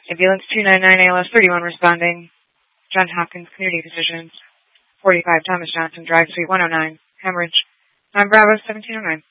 Ambulance 299 ALS 31 responding. Johns Hopkins Community Physicians. 45 Thomas Johnson Drive, Suite 109. Hemorrhage. 9 Bravo 1709.